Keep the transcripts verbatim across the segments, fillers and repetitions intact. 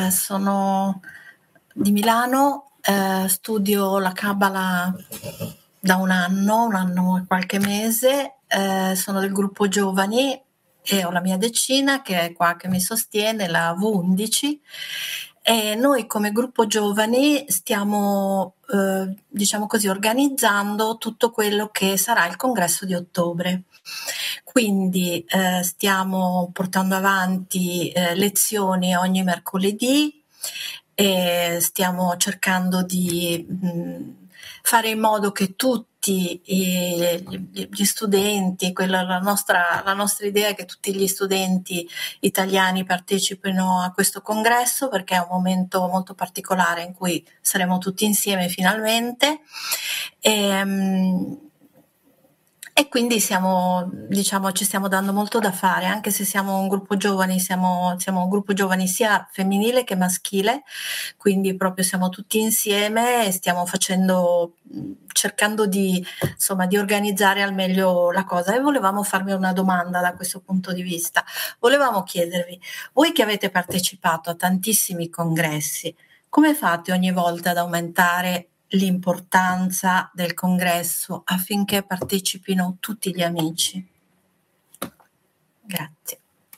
Sono di Milano, eh, studio la Kabbalah da un anno, un anno e qualche mese, eh, sono del gruppo giovani e ho la mia decina che è qua che mi sostiene, la V undici, e noi come gruppo giovani stiamo, eh, diciamo così, organizzando tutto quello che sarà il congresso di ottobre. Quindi eh, stiamo portando avanti eh, lezioni ogni mercoledì e stiamo cercando di mh, fare in modo che tutti i, gli studenti, quella, la, nostra, la nostra idea è che tutti gli studenti italiani partecipino a questo congresso, perché è un momento molto particolare in cui saremo tutti insieme finalmente. E, mh, E quindi siamo, diciamo, ci stiamo dando molto da fare, anche se siamo un gruppo giovani, siamo, siamo un gruppo giovani sia femminile che maschile, quindi proprio siamo tutti insieme e stiamo facendo, cercando di, insomma, di organizzare al meglio la cosa. E volevamo farvi una domanda da questo punto di vista. Volevamo chiedervi, voi che avete partecipato a tantissimi congressi, come fate ogni volta ad aumentare l'importanza del congresso affinché partecipino tutti gli amici? Grazie.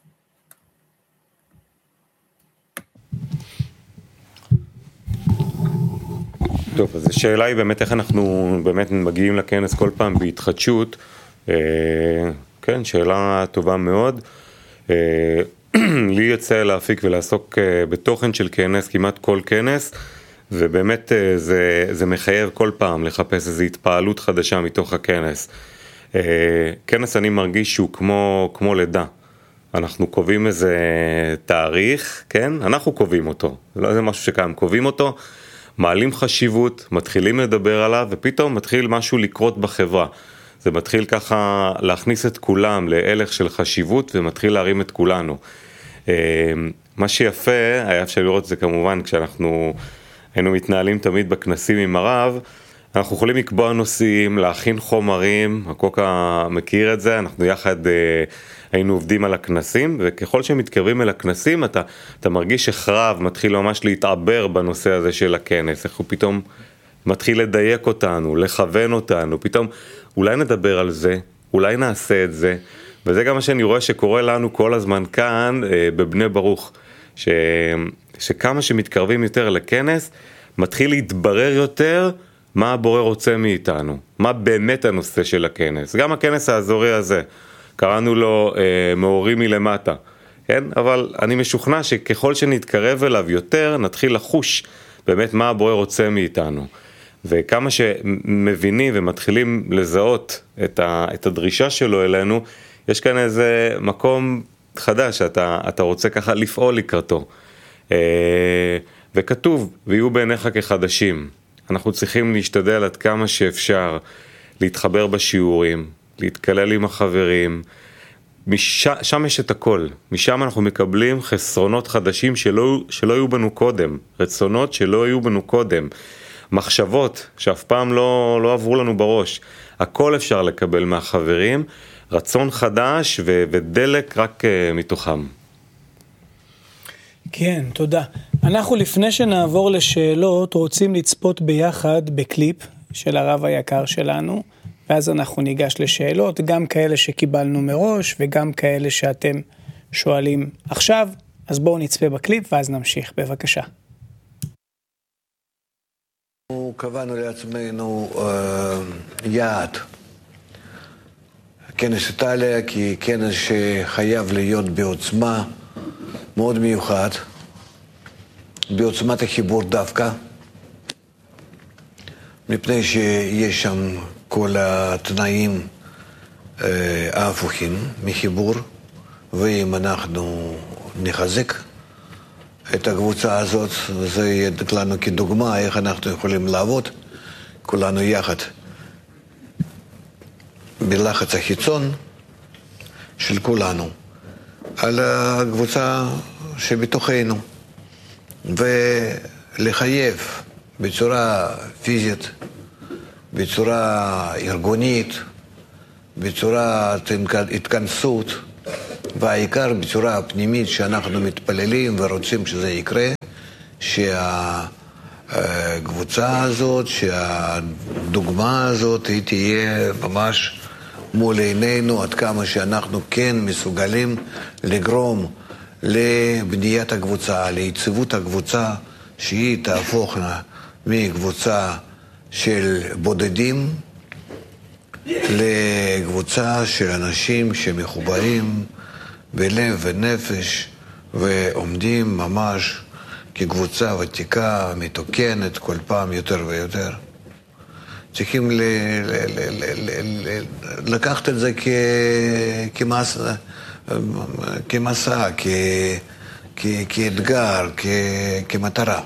טוב, אז השאלה היא באמת איך אנחנו באמת מגיעים לכנס כל פעם בהתחדשות. כן, שאלה טובה מאוד. לי יוצא להפיק ולעסוק בתוכן של כנס, כמעט כל כנס, ובאמת זה, זה מחייב כל פעם לחפש איזו התפעלות חדשה מתוך הכנס. כנס אני מרגיש שהוא כמו, כמו לידה. אנחנו קובעים איזה תאריך, כן? אנחנו קובעים אותו. זה לא איזה משהו שקיים, קובעים אותו, מעלים חשיבות, מתחילים לדבר עליו, ופתאום מתחיל משהו לקרות בחברה. זה מתחיל ככה להכניס את כולם להלך של חשיבות, ומתחיל להרים את כולנו. מה שיפה, היה אפשר לראות זה כמובן כשאנחנו היינו מתנהלים תמיד בכנסים עם הרב, אנחנו יכולים לקבוע נושאים, להכין חומרים, הקוקה מכיר את זה, אנחנו יחד אה, היינו עובדים על הכנסים, וככל שמתקרבים אל הכנסים, אתה, אתה מרגיש שחרב מתחיל ממש להתעבר בנושא הזה של הכנס, איך הוא פתאום מתחיל לדייק אותנו, לכוון אותנו, פתאום אולי נדבר על זה, אולי נעשה את זה, וזה גם מה שאני רואה שקורה לנו כל הזמן כאן, אה, בבני ברוך, ש... שכמה שמתקרבים יותר לכנס, מתחיל להתברר יותר מה הבורא רוצה מאיתנו, מה באמת הנושא של הכנס. גם הכנס האזורי הזה, קראנו לו אה, מאורים מלמטה, כן? אבל אני משוכנע שככל שנתקרב אליו יותר, נתחיל לחוש באמת מה הבורא רוצה מאיתנו. וכמה שמבינים ומתחילים לזהות את, ה, את הדרישה שלו אלינו, יש כאן איזה מקום חדש שאתה אתה רוצה ככה לפעול לקראתו. וכתוב, ויהיו בעיניך כחדשים. אנחנו צריכים להשתדל עד כמה שאפשר, להתחבר בשיעורים, להתקלל עם החברים, מש... שם יש את הכל. משם אנחנו מקבלים חסרונות חדשים שלא, שלא היו בנו קודם, רצונות שלא היו בנו קודם, מחשבות שאף פעם לא, לא עברו לנו בראש. הכל אפשר לקבל מהחברים, רצון חדש ו... ודלק רק uh, מתוכם. כן, תודה. אנחנו לפני שנעבור לשאלות רוצים לצפות ביחד בקליפ של הרב היקר שלנו, ואז אנחנו ניגש לשאלות, גם כאלה שקיבלנו מראש וגם כאלה שאתם שואלים עכשיו. אז בואו נצפה בקליפ ואז נמשיך, בבקשה. אנחנו קבענו לעצמנו אה, יעד. כנס איטליה ככנס שחייב להיות בעוצמה מאוד מיוחד, בעוצמת החיבור דווקא, מפני שיש שם כל התנאים אה, ההפוכים מחיבור, ואם אנחנו נחזק את הקבוצה הזאת, זה יהיה לנו כדוגמה איך אנחנו יכולים לעבוד כולנו יחד בלחץ החיצון של כולנו על הקבוצה שבתוכנו, ולחייב בצורה פיזית, בצורה ארגונית, בצורה התכנסות, והעיקר בצורה פנימית שאנחנו מתפללים ורוצים שזה יקרה, שהקבוצה הזאת, שהדוגמה הזאת היא תהיה ממש מול עינינו, עד כמה שאנחנו כן מסוגלים לגרום לבניית הקבוצה, ליציבות הקבוצה, שהיא תהפוך מקבוצה של בודדים לקבוצה של אנשים שמחוברים בלב ונפש ועומדים ממש כקבוצה ותיקה, מתוקנת כל פעם יותר ויותר. צריכים ל- ל- ל- ל- ל- לקחת את זה כ- כמסע, כמסע, כ- כ- כאתגר, כ- כמטרה.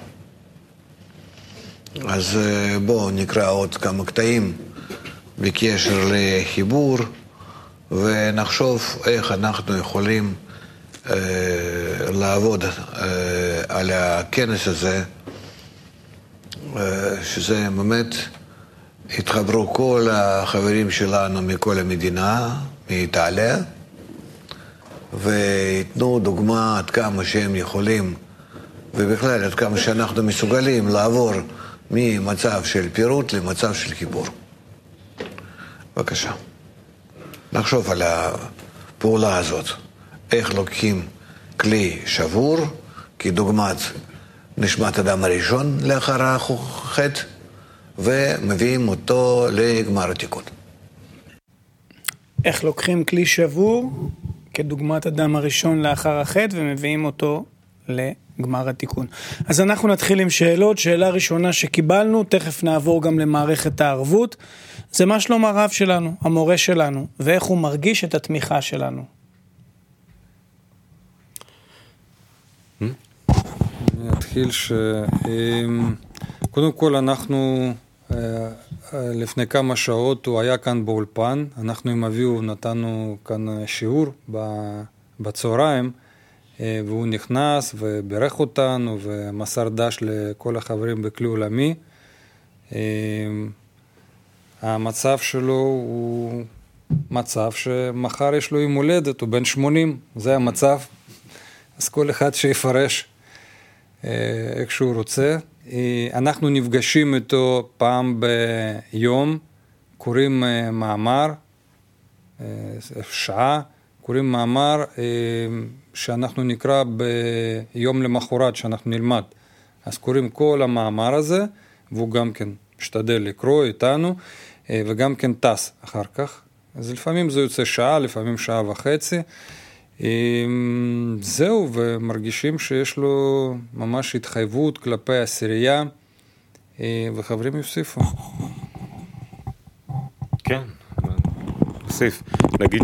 אז בואו נקרא עוד כמה קטעים בקשר לחיבור, ונחשוב איך אנחנו יכולים אה, לעבוד אה, על הכנס הזה, אה, שזה באמת התחברו כל החברים שלנו מכל המדינה, מאיטליה, ויתנו דוגמה עד כמה שהם יכולים, ובכלל עד כמה שאנחנו מסוגלים לעבור ממצב של פירוט למצב של חיבור. בבקשה. נחשוב על הפעולה הזאת. איך לוקחים כלי שבור, כדוגמת נשמת אדם הראשון לאחר החטא, ומביאים אותו לגמר התיקון. איך לוקחים כלי שבור, כדוגמת אדם הראשון לאחר החטא, ומביאים אותו לגמר התיקון. אז אנחנו נתחיל עם שאלות. שאלה ראשונה שקיבלנו, תכף נעבור גם למערכת הערבות. זה מה שלום הרב שלנו, המורה שלנו, ואיך הוא מרגיש את התמיכה שלנו. אני אתחיל ש... קודם כל אנחנו, לפני כמה שעות הוא היה כאן באולפן, אנחנו עם אביו נתנו כאן שיעור בצהריים, והוא נכנס וברך אותנו ומסר דש לכל החברים בכלי עולמי. המצב שלו הוא מצב שמחר יש לו יום הולדת, הוא בן שמונים, זה המצב. אז כל אחד שיפרש איך שהוא רוצה. אנחנו נפגשים איתו פעם ביום, קוראים מאמר, שעה, קוראים מאמר שאנחנו נקרא ביום למחרת, שאנחנו נלמד. אז קוראים כל המאמר הזה, והוא גם כן משתדל לקרוא איתנו, וגם כן טס אחר כך. אז לפעמים זה יוצא שעה, לפעמים שעה וחצי. זהו, ומרגישים שיש לו ממש התחייבות כלפי עשירייה, וחברים יוסיפו. כן, נוסיף. נגיד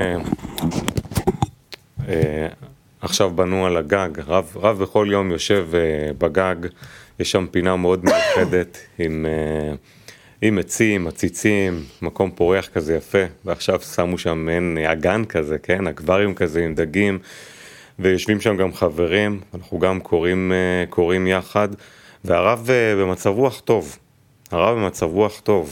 שעכשיו בנו על הגג, רב, רב בכל יום יושב בגג, יש שם פינה מאוד מיוחדת עם... עם עצים, עציצים, מקום פורח כזה יפה, ועכשיו שמו שם מעין אגן כזה, כן, אקווריום כזה עם דגים, ויושבים שם גם חברים, אנחנו גם קוראים, קוראים יחד, והרב במצב רוח טוב, הרב במצב רוח טוב.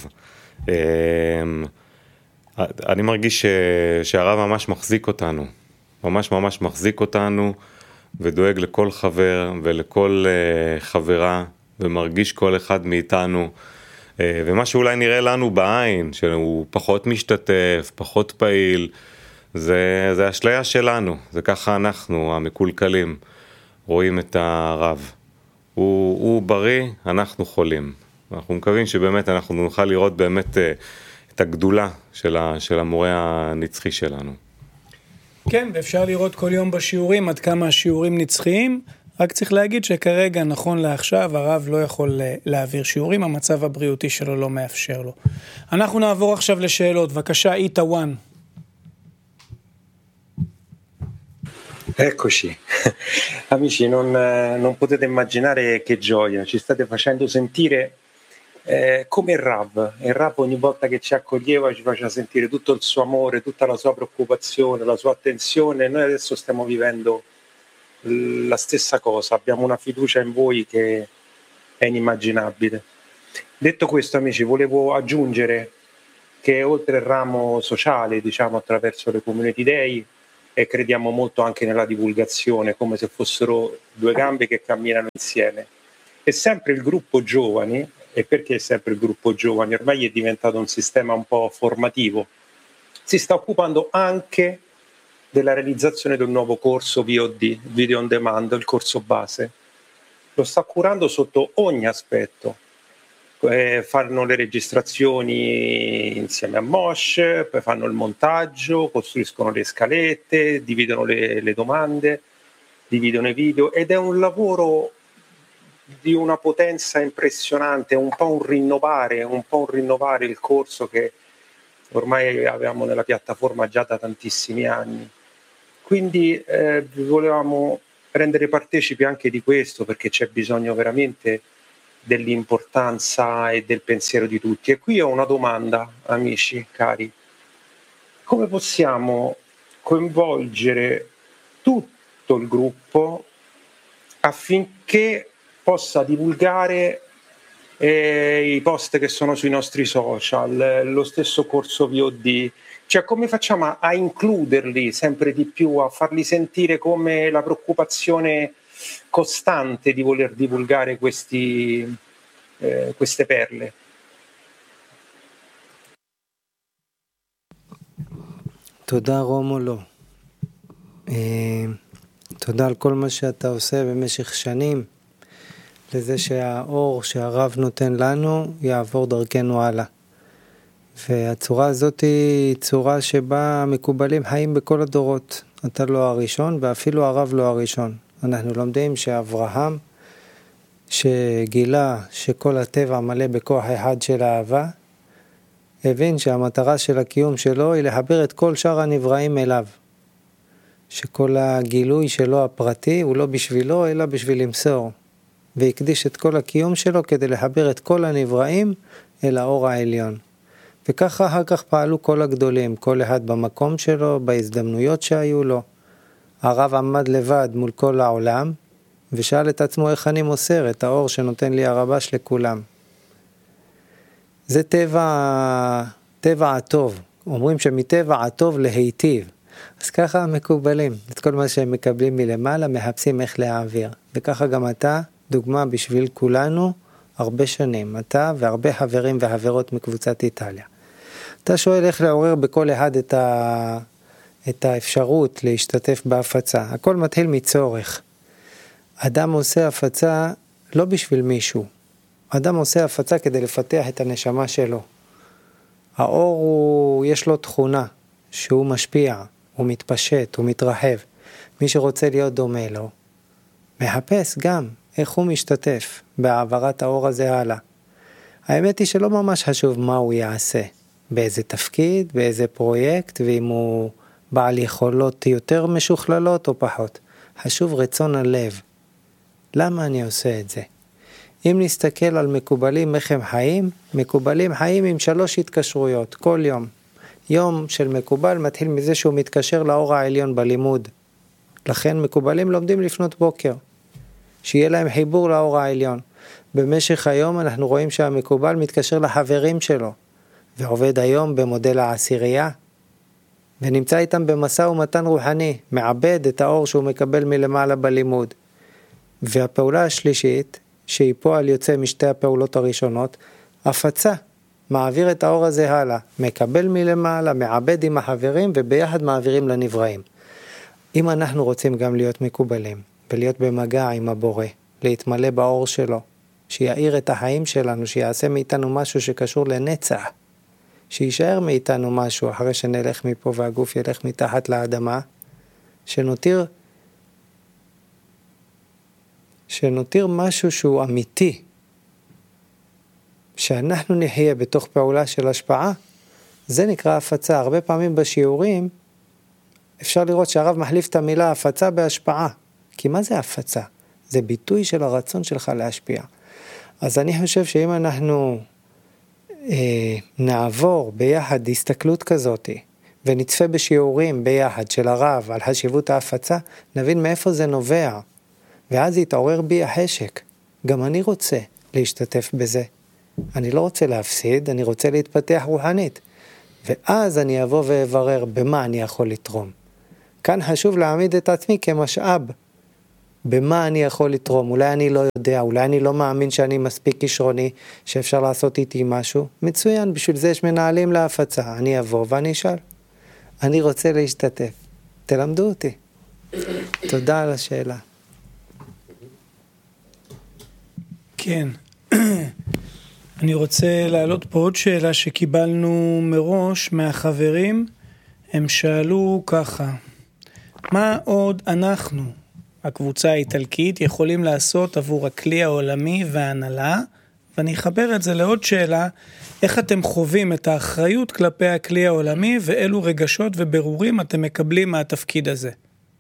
אני מרגיש שהרב ממש מחזיק אותנו, ממש ממש מחזיק אותנו, ודואג לכל חבר ולכל חברה, ומרגיש כל אחד מאיתנו, ומה שאולי נראה לנו בעין, שהוא פחות משתתף, פחות פעיל, זה, זה אשליה שלנו, זה ככה אנחנו, המקולקלים, רואים את הרב. הוא, הוא בריא, אנחנו חולים. אנחנו מקווים שבאמת אנחנו נוכל לראות באמת את הגדולה של, ה, של המורה הנצחי שלנו. כן, ואפשר לראות כל יום בשיעורים עד כמה השיעורים נצחיים, רק צריך להגיד שכרגע, נכון לעכשיו, הרב לא יכול להעביר שיעורים, המצב הבריאותי שלו לא מאפשר לו. אנחנו נעבור עכשיו לשאלות. בבקשה, איתה וואן. Eccoci. Amici, non, non potete immaginare che gioia. Ci state facendo sentire eh, come il Rav. Il Rav ogni volta che ci accoglieva ci faceva sentire tutto il suo amore, tutta la sua preoccupazione, la sua attenzione. Noi adesso stiamo vivendo la stessa cosa, abbiamo una fiducia in voi che è inimmaginabile. Detto questo, amici, volevo aggiungere che oltre il ramo sociale, diciamo attraverso le community day, e crediamo molto anche nella divulgazione, come se fossero due gambe che camminano insieme. E sempre il gruppo giovani, e perché sempre il gruppo giovani? Ormai è diventato un sistema un po' formativo, si sta occupando anche della realizzazione di un nuovo corso V O D, Video on Demand, il corso base. Lo sta curando sotto ogni aspetto. Eh, fanno le registrazioni insieme a Mosh, poi fanno il montaggio, costruiscono le scalette, dividono le, le domande, dividono i video, ed è un lavoro di una potenza impressionante, un po' un rinnovare, un po' un rinnovare il corso che ormai avevamo nella piattaforma già da tantissimi anni. Quindi eh, volevamo rendere partecipi anche di questo, perché c'è bisogno veramente dell'importanza e del pensiero di tutti. E qui ho una domanda, amici cari: come possiamo coinvolgere tutto il gruppo affinché possa divulgare eh, i post che sono sui nostri social, lo stesso corso V O D? Cioè, come facciamo a, a includerli sempre di più, a farli sentire come la preoccupazione costante di voler divulgare questi, eh, queste perle? תודה רומולו. תודה על כל מה שאתה עושה במשך שנים, לזה שהאור שהרב נותן לנו יעבור דרכנו הלאה. והצורה הזאת היא צורה שבה מקובלים חיים בכל הדורות. אתה לא הראשון ואפילו הרב לא הראשון. אנחנו לומדים שאברהם, שגילה שכל הטבע מלא בכוח אחד של אהבה, הבין שהמטרה של הקיום שלו היא לחבר את כל שאר הנבראים אליו. שכל הגילוי שלו הפרטי הוא לא בשבילו אלא בשביל למסור. והקדיש את כל הקיום שלו כדי לחבר את כל הנבראים אל האור העליון. וככה אחר כך פעלו כל הגדולים, כל אחד במקום שלו, בהזדמנויות שהיו לו. הרב עמד לבד מול כל העולם, ושאל את עצמו איך אני מוסר את האור שנותן לי הרבש לכולם. זה טבע, טבע הטוב. אומרים שמטבע הטוב להיטיב. אז ככה מקובלים. את כל מה שהם מקבלים מלמעלה, מחפשים איך להעביר. וככה גם אתה, דוגמה בשביל כולנו, הרבה שנים. אתה והרבה חברים וחברות מקבוצת איטליה. אתה שואל איך לעורר בכל אחד את, ה... את האפשרות להשתתף בהפצה. הכל מתחיל מצורך. אדם עושה הפצה לא בשביל מישהו. אדם עושה הפצה כדי לפתח את הנשמה שלו. האור הוא, יש לו תכונה שהוא משפיע, הוא מתפשט, הוא מתרחב. מי שרוצה להיות דומה לו, מחפש גם איך הוא משתתף בהעברת האור הזה הלאה. האמת היא שלא ממש חשוב מה הוא יעשה, באיזה תפקיד, באיזה פרויקט, ואם הוא בעל יכולות יותר משוכללות או פחות. חשוב רצון הלב. למה אני עושה את זה? אם נסתכל על מקובלים איך הם חיים, מקובלים חיים עם שלוש התקשרויות כל יום. יום של מקובל מתחיל מזה שהוא מתקשר לאור העליון בלימוד. לכן מקובלים לומדים לפנות בוקר, שיהיה להם חיבור לאור העליון. במשך היום אנחנו רואים שהמקובל מתקשר לחברים שלו, ועובד היום במודל העשירייה, ונמצא איתם במסע ומתן רוחני, מעבד את האור שהוא מקבל מלמעלה בלימוד. והפעולה השלישית, שהיא פועל יוצא משתי הפעולות הראשונות, הפצה, מעביר את האור הזה הלאה, מקבל מלמעלה, מעבד עם החברים, וביחד מעבירים לנבראים. אם אנחנו רוצים גם להיות מקובלים, ולהיות במגע עם הבורא, להתמלא באור שלו, שיעיר את החיים שלנו, שיעשה מאיתנו משהו שקשור לנצח, שישאר מאיתנו משהו אחרי שנלך מפה והגוף ילך מתחת לאדמה, שנותיר, שנותיר משהו שהוא אמיתי, שאנחנו נחיה בתוך פעולה של השפעה, זה נקרא הפצה. הרבה פעמים בשיעורים אפשר לראות שהרב מחליף את המילה הפצה בהשפעה. כי מה זה הפצה? זה ביטוי של הרצון שלך להשפיע. אז אני חושב שאם אנחנו אה, נעבור ביחד הסתכלות כזאת, ונצפה בשיעורים ביחד של הרב על חשיבות ההפצה, נבין מאיפה זה נובע. ואז יתעורר בי החשק. גם אני רוצה להשתתף בזה. אני לא רוצה להפסיד, אני רוצה להתפתח רוחנית. ואז אני אבוא ואברר במה אני יכול לתרום. כאן חשוב להעמיד את עצמי כמשאב. במה אני יכול לתרום? אולי אני לא יודע, אולי אני לא מאמין שאני מספיק כישרוני, שאפשר לעשות איתי משהו. מצוין, בשביל זה יש מנהלים להפצה. אני אבוא ואני אשאל. אני רוצה להשתתף. תלמדו אותי. תודה על השאלה. כן. אני רוצה להעלות פה עוד שאלה שקיבלנו מראש מהחברים. הם שאלו ככה, מה עוד אנחנו, הקבוצה האיטלקית, יכולים לעשות עבור הכלי העולמי וההנהלה? ואני אחבר את זה לעוד שאלה, איך אתם חווים את האחריות כלפי הכלי העולמי, ואילו רגשות וברורים אתם מקבלים מהתפקיד הזה?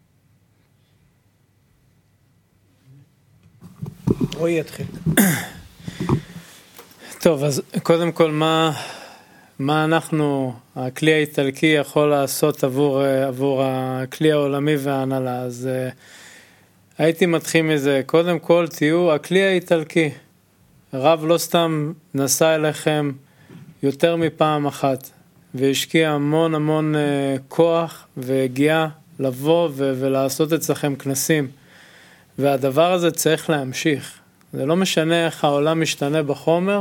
רועי יתחיל. טוב, אז קודם כל, מה, מה אנחנו, הכלי האיטלקי יכול לעשות עבור, עבור הכלי העולמי וההנהלה? אז הייתי מתחיל מזה. קודם כל, תהיו הכלי האיטלקי. הרב לא סתם נסע אליכם יותר מפעם אחת, והשקיע המון המון כוח והגיע לבוא ו- ולעשות אצלכם כנסים. והדבר הזה צריך להמשיך. זה לא משנה איך העולם משתנה בחומר,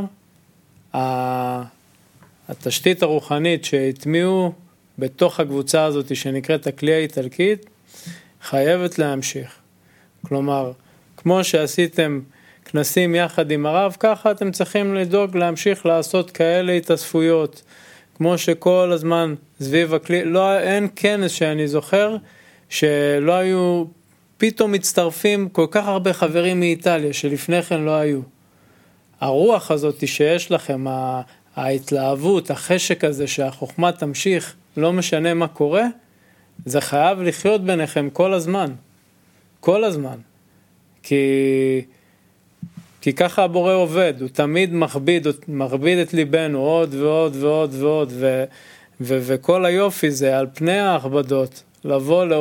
התשתית הרוחנית שהטמיעו בתוך הקבוצה הזאת שנקראת הכלי האיטלקית, חייבת להמשיך. כלומר, כמו שעשיתם כנסים יחד עם הרב, ככה אתם צריכים לדאוג להמשיך לעשות כאלה התאספויות, כמו שכל הזמן סביב הכלי, לא, אין כנס שאני זוכר, שלא היו, פתאום מצטרפים כל כך הרבה חברים מאיטליה, שלפני כן לא היו. הרוח הזאת שיש לכם, ההתלהבות, החשק הזה שהחוכמה תמשיך, לא משנה מה קורה, זה חייב לחיות ביניכם כל הזמן. כל הזמן. כי, כי ככה הבורא עובד, הוא תמיד מכביד, מכביד את ליבנו עוד ועוד ועוד ועוד, ו, ו, וכל היופי זה על פני ההכבדות, לבוא